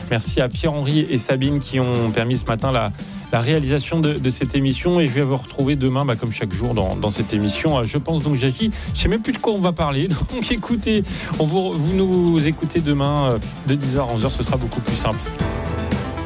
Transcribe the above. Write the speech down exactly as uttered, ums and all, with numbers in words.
Merci à Pierre-Henri et Sabine qui ont permis ce matin la, la réalisation de, de cette émission. Et je vais vous retrouver demain, bah, comme chaque jour, dans, dans cette émission. Je pense donc, j'agis. Je ne sais même plus de quoi on va parler. Donc écoutez, on vous, vous nous écoutez demain de dix heures à onze heures. Ce sera beaucoup plus simple.